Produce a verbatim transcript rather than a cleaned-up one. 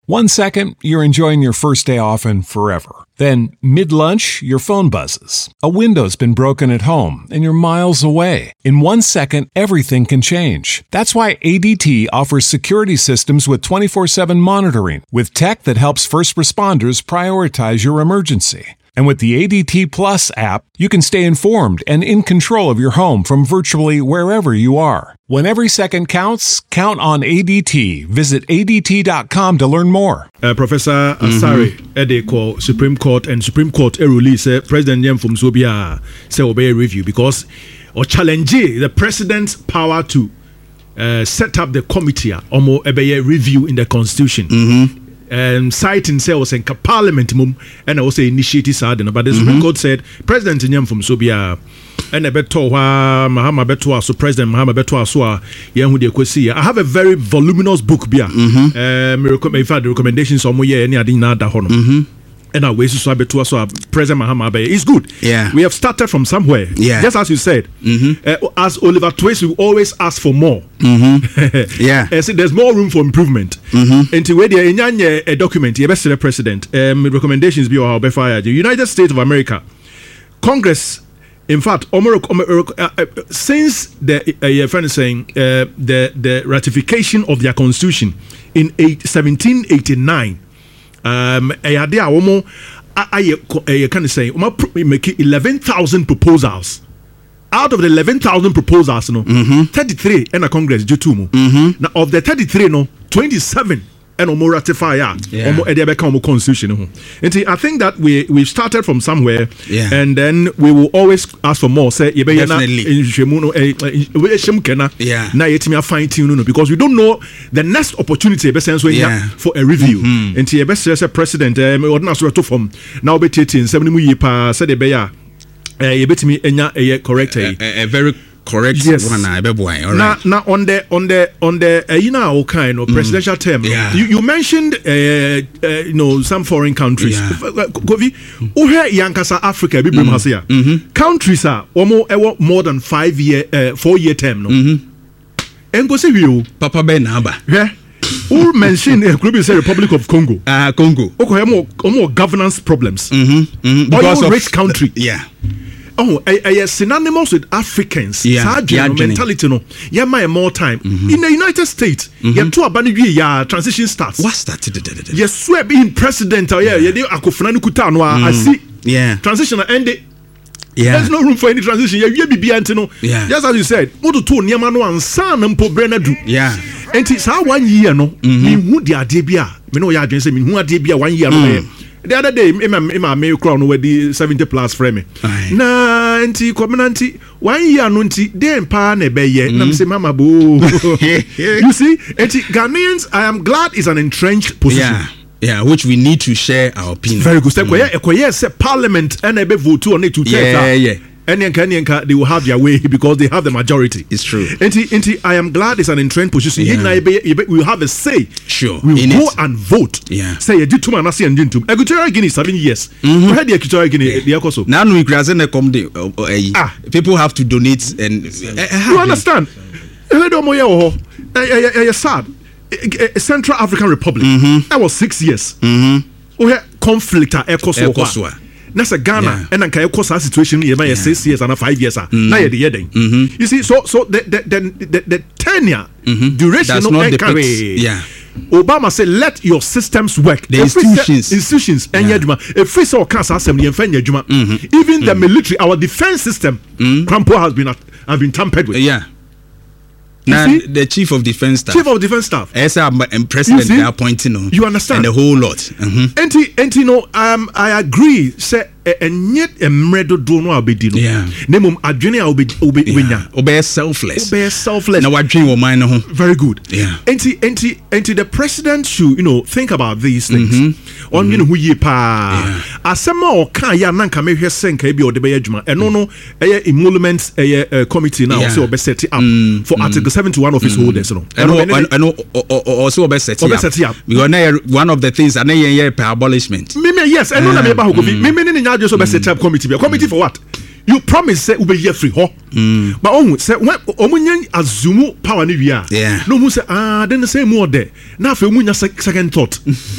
One second, you're enjoying your first day off and forever. Then, mid-lunch, your phone buzzes. A window's been broken at home, and you're miles away. In one second, everything can change. That's why A D T offers security systems with twenty-four seven monitoring, with tech that helps first responders prioritize your emergency. And with the A D T Plus app, you can stay informed and in control of your home from virtually wherever you are. When every second counts, count on A D T. Visit A D T dot com to learn more. Uh, Professor Asare, mm-hmm. Ede call Supreme Court and Supreme Court a release uh, President Yem from Zobia say obey a review because or challenge the president's power to uh, set up the committee or more a review in the constitution. Mm-hmm. Um, citing say was in parliament mum and also initiated sadden, but the Supreme mm-hmm. Court said President Nyam from Sobia and a beto Mahama Betua so President Mahama Betua so Yahu de Kwesi. I have a very voluminous book bia. Mm-hmm. Um recommend in fact the recommendations on yeah any adina da hono. Mm-hmm. And our ways to Betua so President Mahama Be is good. Yeah. We have started from somewhere. Yeah. Just as you said. Mm-hmm. Uh, as Oliver Twist, we always ask for more. Mm-hmm. Yeah. I said there's more room for improvement. Mm-hmm. Until where there is a document, you best the president. Um, recommendations be or be fired. The United States of America, Congress. In fact, Omar, Omar, uh, uh, since the uh, friend is saying uh, the the ratification of their constitution in seventeen eighty-nine. Um, I had there almost I I kind of say make eleven thousand proposals. Out of the eleven thousand proposals, no, mm-hmm. thirty-three and a Congress do two more. Mm-hmm. Now of the thirty-three, no, twenty-seven and more ratify yeah. Omo constitution. And I think that we we started from somewhere, yeah. and then we will always ask for more. Say definitely, yeah. Now yet me fine tune because we don't know the next opportunity yeah. for a review. Mm-hmm. And the best as a president, um, ordinance to form now be eighteen seventy mu yepa said the beya. Uh, you bet me enya a correct a, a, a very correct yes. one. I be boy. All now, right. now on the on the on the uh, you know kind of presidential mm. term. Yeah. You, you mentioned uh, uh, you know some foreign countries. Kofi, uhe yankasa Africa bi brim hasia. Countries are almost more than five year uh, four year term no. Engo se wi o. Papa be na aba. Yeah. Who mentioned uh, could be say Republic of Congo. Ah uh, Congo. Okay, more more governance problems. Mm-hmm. Mm-hmm. Because of rich country. Yeah. Oh, I, I synonymous with Africans. Yeah, yeah mentality no. Yeah, my more time mm-hmm. in the United States. Mm-hmm. Yeah, two abani yeah transition starts. What's that? Yes, swear being president. Yeah, yeah, they akofuna ni kuta no. I see. Yeah, transition ended. Yeah, there's no room for any transition. Yeah, you be be no. Yeah, just as you said. Moto to niama no ansa na mpo brena do. Yeah, and it's how one year no. Me hu dia de bia. Me no ya adwen say me hu ade bia one year no. The other day, my mail crown where the seventy plus frame. Na anti community one year no anti then pa ne be ye. Na say mama boo. You see, anti Ghanaians, I am glad is an entrenched position. Yeah. Yeah, which we need to share our opinion. Very good. Mm. Ekoye say parliament and ebe vote on it to yeah, yeah. And they will have their way because they have the majority. It's true. Anti, anti, I am glad it's an entrenched position. Yeah. We will have a say. Sure. We will go it. and vote. Yeah. Say, you to Manasi and Jintum. Equatorial Guinea, seven years. We had the Equatorial Guinea. The now we come ah. People have to donate and. You understand? Sad. Central African Republic. Mm-hmm. That was six years. Mm-hmm. We had conflict at Ecoswa. That's a Ghana yeah. and then can cause a situation here by six years and five years. Mm-hmm. Now you're the heading. Mm-hmm. You see, so so the the the, the, the tenure mm-hmm. duration does of not depict. Yeah. Obama said, "Let your systems work." The institutions, institutions, and yeah. If we saw cancer assembly and fenya juma, even the military, our defense system, Crampo has been has been tampered with. Yeah. Now, the chief of defense staff. Chief of defense staff. As a president, they are appointing on. You understand? And the whole lot. Mm-hmm. And, and you know, um, I agree. Say, and yet a mredo do no abedino. Yeah. Nemum adwene obe obe winya. Obe selfless. Obe selfless. Now what dream of mine home. Very good. Yeah. And and and the president should, you know, think about these things. Mm-hmm. On mm-hmm. you know who ye pa. Asema o kan ya nanka me hwe senka bi o de be adwuma. Eno no eye emoluments eye committee now so obe set up mm-hmm. for article seventy-one of his mm-hmm. holders no. And and also obe set up. Set up. Because one of the things and yen per abolishment. Me me yes, eno na me ba hokofi. Me me ni nya just obe set up committee. Committee for what? You promise say ube ye free ho. Mm. But on say when omunyan azumu power ni wi a. Yeah. No mu say ah then say more there. Na fe omunya second thought.